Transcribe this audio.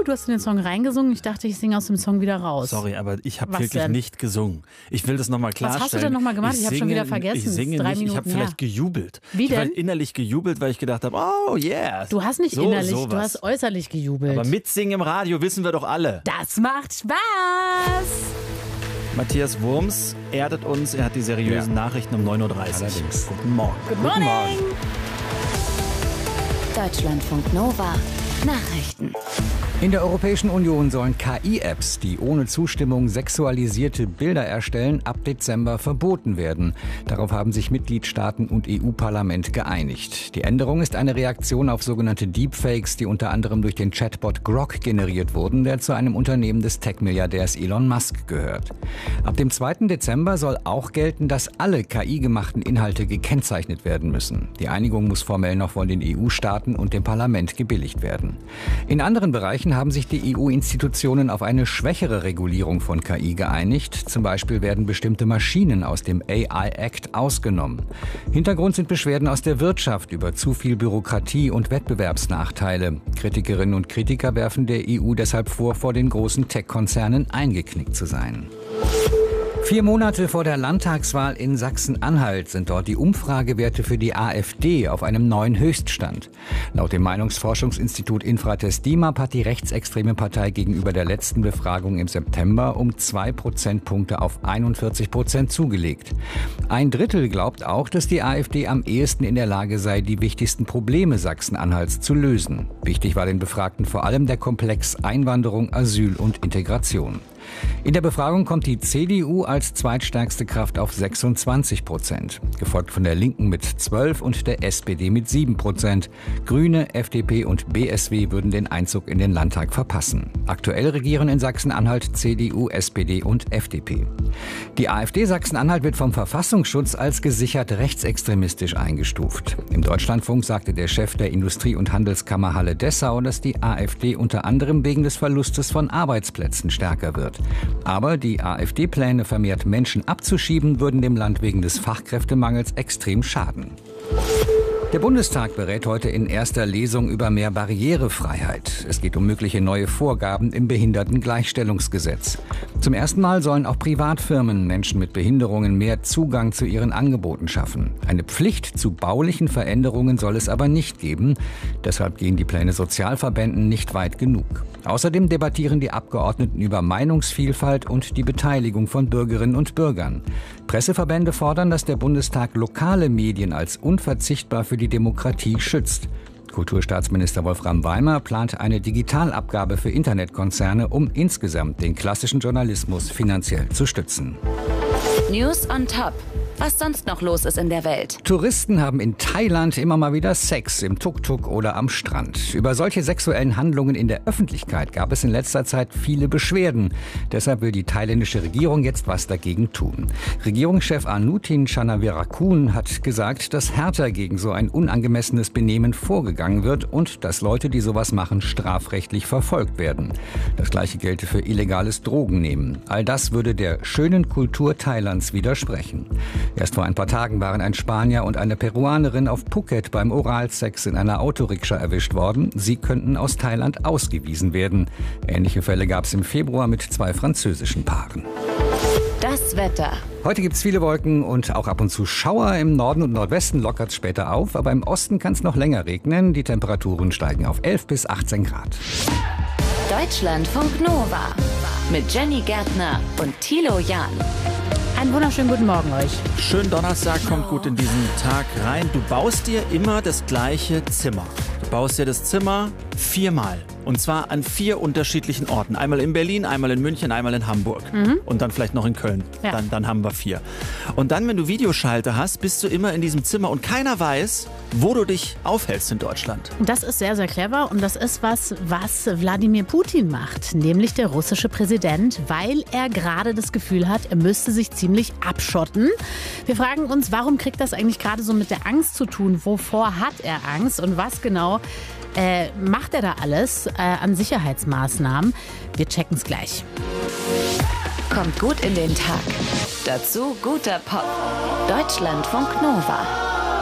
du hast in den Song reingesungen. Ich dachte, ich singe aus dem Song wieder raus. Sorry, aber ich habe wirklich nicht gesungen. Ich will das nochmal klarstellen. Was hast du denn nochmal gemacht? Ich habe schon wieder vergessen. Ich singe nicht, ich habe vielleicht gejubelt. Wie denn? Ich habe innerlich gejubelt, weil ich gedacht habe, oh yeah. Du hast nicht innerlich, du hast äußerlich gejubelt. Aber mitsingen im Radio wissen wir doch alle. Das macht Spaß. Matthias Wurms erdet uns. Er hat die seriösen Nachrichten um 9.30 Uhr. Allerdings. Guten Morgen. Good morning. Deutschlandfunk Nova. Nachrichten. In der Europäischen Union sollen KI-Apps, die ohne Zustimmung sexualisierte Bilder erstellen, ab Dezember verboten werden. Darauf haben sich Mitgliedstaaten und EU-Parlament geeinigt. Die Änderung ist eine Reaktion auf sogenannte Deepfakes, die unter anderem durch den Chatbot Grok generiert wurden, der zu einem Unternehmen des Tech-Milliardärs Elon Musk gehört. Ab dem 2. Dezember soll auch gelten, dass alle KI-gemachten Inhalte gekennzeichnet werden müssen. Die Einigung muss formell noch von den EU-Staaten und dem Parlament gebilligt werden. In anderen Bereichen haben sich die EU-Institutionen auf eine schwächere Regulierung von KI geeinigt. Zum Beispiel werden bestimmte Maschinen aus dem AI Act ausgenommen. Hintergrund sind Beschwerden aus der Wirtschaft über zu viel Bürokratie und Wettbewerbsnachteile. Kritikerinnen und Kritiker werfen der EU deshalb vor den großen Tech-Konzernen eingeknickt zu sein. 4 Monate vor der Landtagswahl in Sachsen-Anhalt sind dort die Umfragewerte für die AfD auf einem neuen Höchststand. Laut dem Meinungsforschungsinstitut Infratest DIMAP hat die rechtsextreme Partei gegenüber der letzten Befragung im September um 2 Prozentpunkte auf 41% zugelegt. Ein Drittel glaubt auch, dass die AfD am ehesten in der Lage sei, die wichtigsten Probleme Sachsen-Anhalts zu lösen. Wichtig war den Befragten vor allem der Komplex Einwanderung, Asyl und Integration. In der Befragung kommt die CDU als zweitstärkste Kraft auf 26%, gefolgt von der Linken mit 12% und der SPD mit 7%. Grüne, FDP und BSW würden den Einzug in den Landtag verpassen. Aktuell regieren in Sachsen-Anhalt CDU, SPD und FDP. Die AfD Sachsen-Anhalt wird vom Verfassungsschutz als gesichert rechtsextremistisch eingestuft. Im Deutschlandfunk sagte der Chef der Industrie- und Handelskammer Halle Dessau, dass die AfD unter anderem wegen des Verlustes von Arbeitsplätzen stärker wird. Aber die AfD-Pläne, vermehrt Menschen abzuschieben, würden dem Land wegen des Fachkräftemangels extrem schaden. Der Bundestag berät heute in erster Lesung über mehr Barrierefreiheit. Es geht um mögliche neue Vorgaben im Behindertengleichstellungsgesetz. Zum ersten Mal sollen auch Privatfirmen Menschen mit Behinderungen mehr Zugang zu ihren Angeboten schaffen. Eine Pflicht zu baulichen Veränderungen soll es aber nicht geben. Deshalb gehen die Pläne Sozialverbänden nicht weit genug. Außerdem debattieren die Abgeordneten über Meinungsvielfalt und die Beteiligung von Bürgerinnen und Bürgern. Presseverbände fordern, dass der Bundestag lokale Medien als unverzichtbar für die Demokratie schützt. Kulturstaatsminister Wolfram Weimer plant eine Digitalabgabe für Internetkonzerne, um insgesamt den klassischen Journalismus finanziell zu stützen. News on Top. Was sonst noch los ist in der Welt. Touristen haben in Thailand immer mal wieder Sex im Tuk-Tuk oder am Strand. Über solche sexuellen Handlungen in der Öffentlichkeit gab es in letzter Zeit viele Beschwerden. Deshalb will die thailändische Regierung jetzt was dagegen tun. Regierungschef Anutin Chanavirakoon hat gesagt, dass härter gegen so ein unangemessenes Benehmen vorgegangen wird und dass Leute, die sowas machen, strafrechtlich verfolgt werden. Das Gleiche gelte für illegales Drogennehmen. All das würde der schönen Kultur Thailands widersprechen. Erst vor ein paar Tagen waren ein Spanier und eine Peruanerin auf Phuket beim Oralsex in einer Autorikscha erwischt worden. Sie könnten aus Thailand ausgewiesen werden. Ähnliche Fälle gab es im Februar mit 2 französischen Paaren. Das Wetter. Heute gibt es viele Wolken und auch ab und zu Schauer. Im Norden und Nordwesten lockert es später auf, aber im Osten kann es noch länger regnen. Die Temperaturen steigen auf 11 bis 18 Grad. Deutschlandfunk Nova mit Jenny Gärtner und Thilo Jahn. Einen wunderschönen guten Morgen euch. Schönen Donnerstag, kommt gut in diesen Tag rein. Du baust dir immer das gleiche Zimmer. Du baust dir das Zimmer 4-mal. Und zwar an 4 unterschiedlichen Orten. Einmal in Berlin, einmal in München, einmal in Hamburg. Und dann vielleicht noch in Köln. Ja. Dann haben wir 4. Und dann, wenn du Videoschalter hast, bist du immer in diesem Zimmer und keiner weiß, wo du dich aufhältst in Deutschland. Das ist sehr, sehr clever und das ist was Wladimir Putin macht, nämlich der russische Präsident, weil er gerade das Gefühl hat, er müsste sich ziemlich abschotten. Wir fragen uns, warum kriegt das eigentlich gerade so mit der Angst zu tun? Wovor hat er Angst und was genau macht er da alles an Sicherheitsmaßnahmen? Wir checken es gleich. Kommt gut in den Tag. Dazu guter Pop. Deutschlandfunk Nova.